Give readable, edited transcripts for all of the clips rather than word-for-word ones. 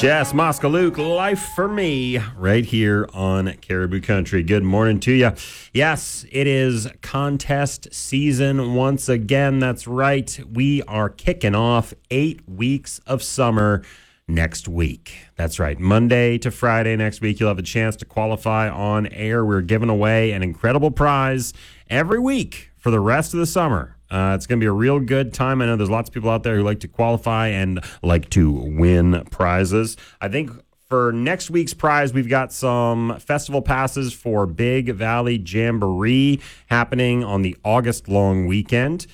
Jess Moskaluk, Life for Me, right here on Caribou Country. Good morning to you. Yes, it is contest season once again. That's right. We are kicking off 8 weeks of summer next week. That's right. Monday to Friday next week, you'll have a chance to qualify on air. We're giving away an incredible prize every week for the rest of the summer. It's going to be a real good time. I know there's lots of people out there who like to qualify and like to win prizes. I think for next week's prize, we've got some festival passes for Big Valley Jamboree happening on the August long weekend.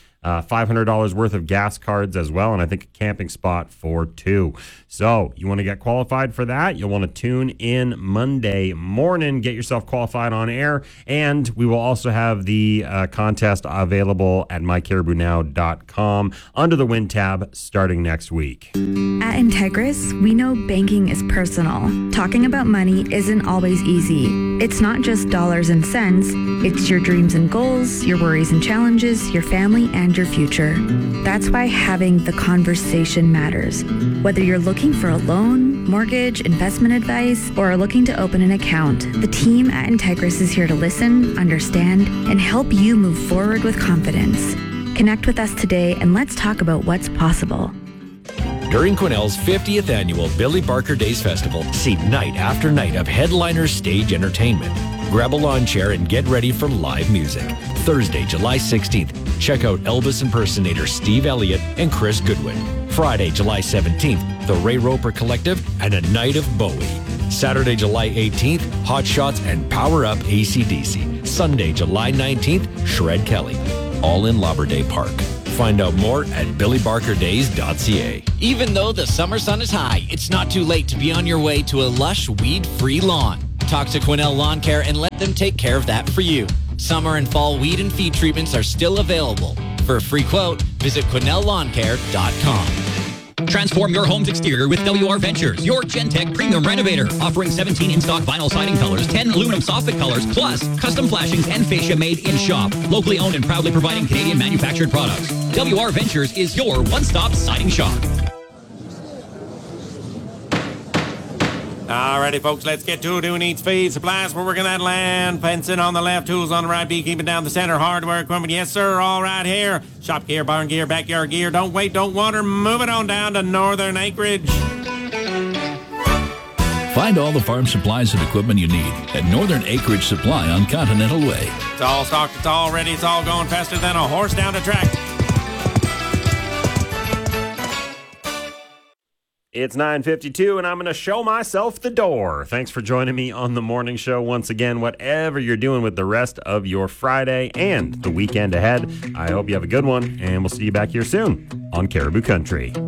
$500 worth of gas cards as well, and I think a camping spot for 2. So you want to get qualified for that, you'll want to tune in Monday morning, get yourself qualified on air, and we will also have the contest available at mycaribounow.com under the Win tab starting next week. At Integris, we know banking is personal. Talking about money isn't always easy. It's not just dollars and cents, it's your dreams and goals, your worries and challenges, your family, and your future. That's why having the conversation matters. Whether you're looking for a loan, mortgage, investment advice, or are looking to open an account, the team at Integris is here to listen, understand, and help you move forward with confidence. Connect with us today and let's talk about what's possible. During Quesnel's 50th annual Billy Barker Days Festival, see night after night of headliner stage entertainment. Grab a lawn chair and get ready for live music. Thursday, July 16th, check out Elvis impersonator Steve Elliott and Chris Goodwin. Friday, July 17th, the Ray Roper Collective and a night of Bowie. Saturday, July 18th, Hot Shots and Power Up AC/DC. Sunday, July 19th, Shred Kelly. All in Labor Day Park. Find out more at billybarkerdays.ca. Even though the summer sun is high, it's not too late to be on your way to a lush, weed-free lawn. Talk to Quesnel Lawn Care and let them take care of that for you. Summer and fall weed and feed treatments are still available. For a free quote, visit QuesnelLawnCare.com. Transform your home's exterior with WR Ventures, your Gentech premium renovator. Offering 17 in-stock vinyl siding colors, 10 aluminum soffit colors, plus custom flashings and fascia made in shop. Locally owned and proudly providing Canadian manufactured products. WR Ventures is your one-stop siding shop. Alrighty, folks, let's get to it. Who needs feed? Supplies, we're working that land. Fencing on the left, tools on the right, beekeeping down the center, hardware equipment. Yes, sir, all right here. Shop gear, barn gear, backyard gear. Don't wait, don't wander. Move it on down to Northern Acreage. Find all the farm supplies and equipment you need at Northern Acreage Supply on Continental Way. It's all stocked, it's all ready, it's all going faster than a horse down the track. It's 9:52, and I'm going to show myself the door. Thanks for joining me on the morning show once again. Whatever you're doing with the rest of your Friday and the weekend ahead, I hope you have a good one, and we'll see you back here soon on Caribou Country.